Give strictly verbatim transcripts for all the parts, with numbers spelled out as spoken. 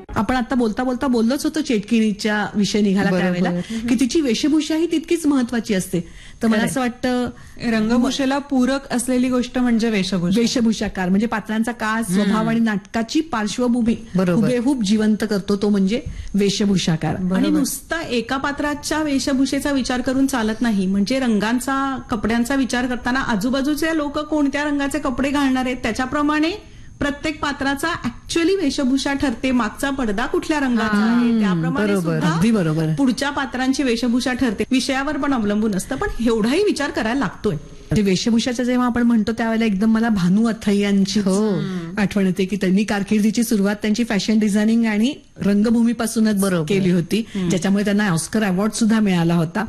आपण आता बोलता बोलता बोललोच होतो चेटकिणीच्या विषय निघाला त्यावेळेला की तिची वेशभूषा ही तितकीच महत्वाची असते. तर मला असं वाटतं रंगभूषेला पूरक असलेली गोष्ट म्हणजे वेशभूषा. वेशभूषाकार म्हणजे पात्रांचा काळ, स्वभाव आणि नाटकाची पार्श्वभूमी हुबेहूब जिवंत करतो तो म्हणजे वेशभूषाकार. आणि नुसता एका पात्राच्या वेशभूषेचा विचार करून चालत नाही. म्हणजे रंगांचा, कपड्यांचा विचार करताना आजूबाजूचे लोक कोणत्या रंगाचे कपडे घालणार आहेत त्याच्याप्रमाणे प्रत्येक पात्राचा ऍक्च्युअली वेशभूषा ठरते. मागचा पडदा कुठल्या रंगाचा आहे त्याप्रमाणे सुद्धा पुढच्या पात्रांची वेशभूषा ठरते. विषयावर पण अवलंबून असतं, पण एवढाही विचार करायला लागतोय. म्हणजे वेशभूषाच्या जेव्हा आपण म्हणतो त्यावेळेला एकदम मला भानू अथय्या यांची आठवण येते की त्यांनी कारकिर्दीची सुरुवात त्यांची फॅशन डिझायनिंग आणि रंगभूमीपासूनच केली होती, ज्याच्यामुळे त्यांना ऑस्कर अवॉर्ड सुद्धा मिळाला होता.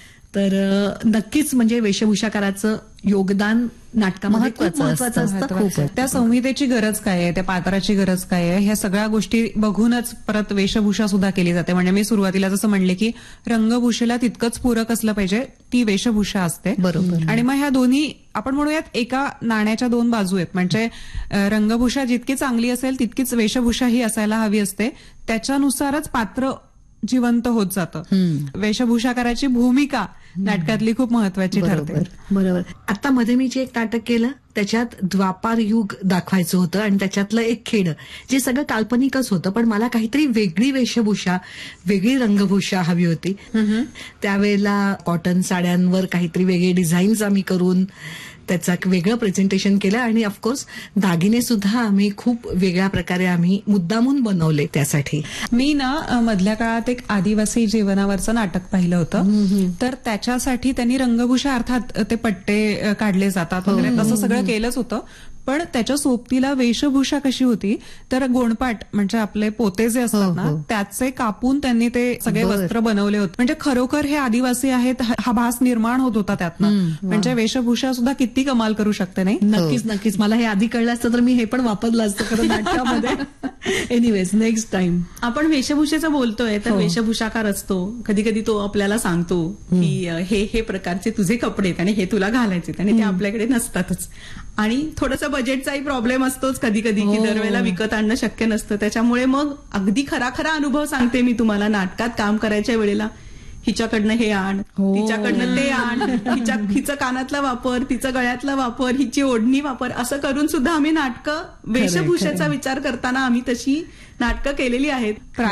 तर नक्कीच म्हणजे वेशभूषाकाराचं योगदान नाटकामध्ये महत्वाचं असतं. त्या संहितेची गरज काय आहे, त्या पात्राची गरज काय आहे, ह्या सगळ्या गोष्टी बघूनच परत वेशभूषा सुद्धा केली जाते. म्हणजे मी सुरुवातीला जसं म्हणले की रंगभूषेला तितकंच पूरक असलं पाहिजे, ती वेशभूषा असते. बरोबर. आणि मग ह्या दोन्ही आपण म्हणूयात एका नाण्याच्या दोन बाजू आहेत. म्हणजे रंगभूषा जितकी चांगली असेल तितकीच वेशभूषा ही असायला हवी असते. त्याच्यानुसारच पात्र जिवंत होत जातं. वेशभूषाकाराची भूमिका नाटकातली खूप महत्वाची ठरते. बरोबर. आता मध्ये मी जे एक नाटक केलं त्याच्यात द्वापार युग दाखवायचं होतं आणि त्याच्यातलं एक खेड जे सगळं काल्पनिकच होतं, पण मला काहीतरी वेगळी वेशभूषा, वेगळी रंगभूषा हवी होती. त्यावेळेला कॉटन साड्यांवर काहीतरी वेगळे डिझाईन्स आम्ही करून त्याचं एक वेगळं प्रेझेंटेशन केलं आणि ऑफकोर्स दागिने सुद्धा आम्ही खूप वेगळ्या प्रकारे आम्ही मुद्दामून बनवले त्यासाठी. मी ना मधल्या काळात एक आदिवासी जीवनावरचं नाटक पाहिलं होतं, तर त्याच्यासाठी त्यांनी रंगभूषा अर्थात ते पट्टे काढले जातात वगैरे तसं सगळं केलंच होतं. पण त्याच्या सोबतीला वेशभूषा कशी होती तर गोणपाट म्हणजे आपले पोते जे असतात ना त्याचे कापून त्यांनी ते सगळे वस्त्र बनवले होते. म्हणजे खरोखर हे आदिवासी आहेत हा भास निर्माण होत होता त्यातनं. म्हणजे वेशभूषा सुद्धा किती कमाल करू शकते नाही. नक्कीच नक्कीच. मला हे आधी कळलं असतं तर मी हे पण वापरलं असतं खरं नाटकामध्ये. Anyways next time. आपण वेशभूषेचं बोलतोय तर वेशभूषाकार असतो, कधी कधी तो आपल्याला सांगतो की हे हे प्रकारचे तुझे कपडे आहेत आणि हे तुला घालायचे आणि ते आपल्याकडे नसतातच. आणि थोडंसं बजेटचाही प्रॉब्लेम असतोच कधी कधी की दरवेळेला विकत आणणं शक्य नसतं. त्याच्यामुळे मग अगदी खरा खरा अनुभव सांगते मी तुम्हाला. नाटकात काम करायच्या वेळेला हिच्याकडनं हे आण, तिच्याकडनं ते आण, हिच्या हिचं कानातला वापर, तिचं गळ्यातला वापर, हिची ओढणी वापर, असं करून सुद्धा आम्ही नाटकं वेशभूषेचा विचार करताना आम्ही तशी नाटकं केलेली आहेत.